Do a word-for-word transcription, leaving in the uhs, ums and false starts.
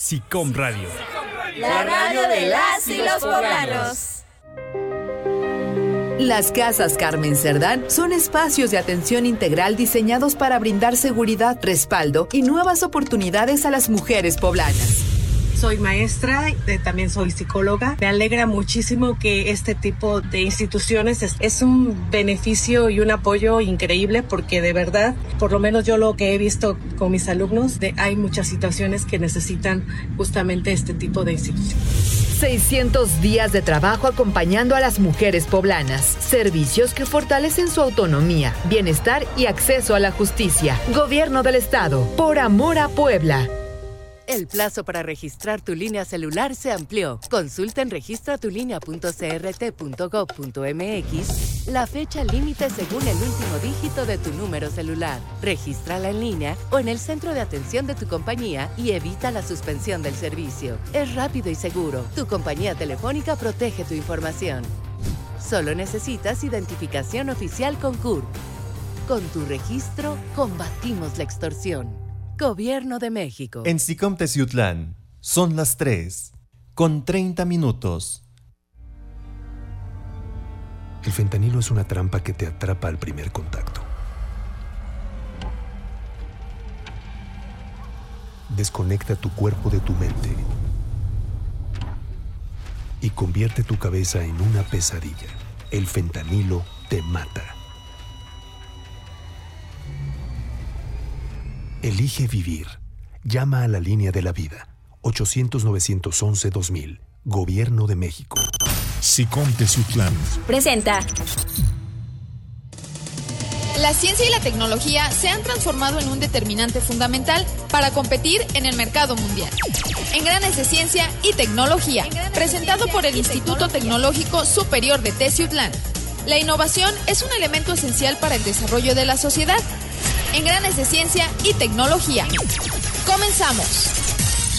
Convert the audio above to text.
SICOM Radio. La radio de las y los poblanos. Las Casas Carmen Cerdán son espacios de atención integral diseñados para brindar seguridad, respaldo y nuevas oportunidades a las mujeres poblanas. Soy maestra, eh, también soy psicóloga. Me alegra muchísimo que este tipo de instituciones es, es un beneficio y un apoyo increíble, porque de verdad, por lo menos yo lo que he visto con mis alumnos, de, hay muchas situaciones que necesitan justamente este tipo de instituciones. seiscientos días de trabajo acompañando a las mujeres poblanas. Servicios que fortalecen su autonomía, bienestar y acceso a la justicia. Gobierno del Estado. Por amor a Puebla. El plazo para registrar tu línea celular se amplió. Consulta en registra tu línea punto c r t punto gov punto m x la fecha límite según el último dígito de tu número celular. Regístrala en línea o en el centro de atención de tu compañía y evita la suspensión del servicio. Es rápido y seguro. Tu compañía telefónica protege tu información. Solo necesitas identificación oficial con C U R P. Con tu registro, combatimos la extorsión. Gobierno de México. En SICOM Teciutlán son las tres con treinta minutos. El fentanilo es una trampa que te atrapa al primer contacto. Desconecta tu cuerpo de tu mente y convierte tu cabeza en una pesadilla. El fentanilo te mata. Elige vivir. Llama a la línea de la vida. ochocientos, novecientos once, dos mil. Gobierno de México. SICOM Teciutlán presenta. La ciencia y la tecnología se han transformado en un determinante fundamental para competir en el mercado mundial. Engranes de Ciencia y Tecnología, presentado por el Instituto Tecnológico Superior de Teciutlán. La innovación es un elemento esencial para el desarrollo de la sociedad. Engranes de Ciencia y Tecnología. ¡Comenzamos!